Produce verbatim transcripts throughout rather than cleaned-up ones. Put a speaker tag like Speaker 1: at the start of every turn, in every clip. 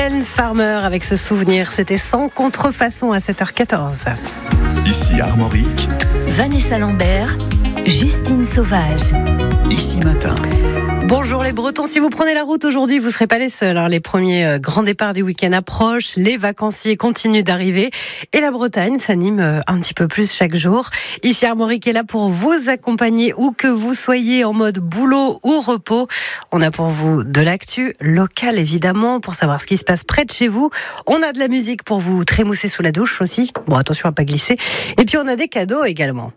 Speaker 1: Mylène Farmer avec ce souvenir. C'était sans contrefaçon à sept heures quatorze.
Speaker 2: Ici Armorique,
Speaker 3: Vanessa Lambert, Justine Sauvage.
Speaker 2: Ici Matin.
Speaker 1: Bonjour les Bretons, si vous prenez la route aujourd'hui, vous ne serez pas les seuls. Hein. Les premiers euh, grands départs du week-end approchent, les vacanciers continuent d'arriver et la Bretagne s'anime euh, un petit peu plus chaque jour. Ici Armorique est là pour vous accompagner où que vous soyez en mode boulot ou repos. On a pour vous de l'actu locale évidemment pour savoir ce qui se passe près de chez vous. On a de la musique pour vous trémousser sous la douche aussi. Bon, attention à pas glisser. Et puis on a des cadeaux également.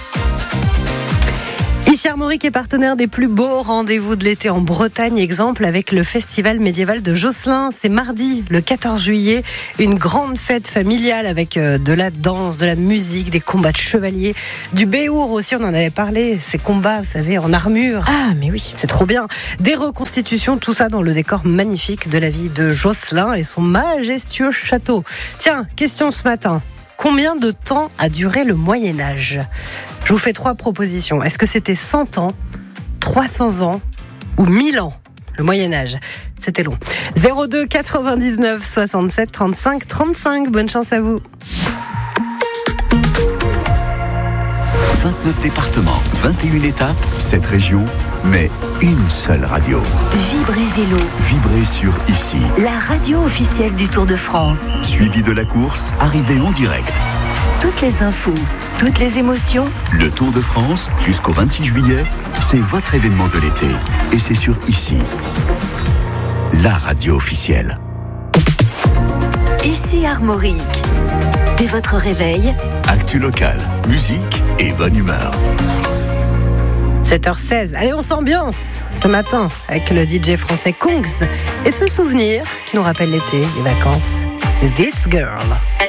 Speaker 1: Ici Armorique est partenaire des plus beaux rendez-vous de l'été en Bretagne, exemple avec le festival médiéval de Josselin. C'est mardi, le quatorze juillet, une grande fête familiale avec de la danse, de la musique, des combats de chevaliers, du béour aussi, on en avait parlé, ces combats, vous savez, en armure.
Speaker 3: Ah, mais oui.
Speaker 1: C'est trop bien. Des reconstitutions, tout ça dans le décor magnifique de la ville de Josselin et son majestueux château. Tiens, question ce matin. Combien de temps a duré le Moyen-Âge ? Je vous fais trois propositions. Est-ce que c'était cent ans, trois cents ans ou mille ans ? Le Moyen-Âge, c'était long. zéro deux quatre-vingt-dix-neuf soixante-sept trente-cinq trente-cinq. Bonne chance à vous.
Speaker 2: vingt-neuf départements, vingt et une étapes, sept régions, mais une seule radio.
Speaker 3: Vibrez Vélo,
Speaker 2: Vibrez sur Ici.
Speaker 3: la radio officielle du Tour de France.
Speaker 2: Suivi de la course, arrivée en direct.
Speaker 3: Toutes les infos, toutes les émotions.
Speaker 2: Le Tour de France, jusqu'au vingt-six juillet, c'est votre événement de l'été. Et c'est sur Ici. La radio officielle.
Speaker 3: Ici Armorique. Dès votre réveil,
Speaker 2: Actu locale, musique et bonne humeur.
Speaker 1: sept heures seize. Allez, on s'ambiance ce matin avec le D J français Kungs et ce souvenir qui nous rappelle l'été, les vacances. This Girl.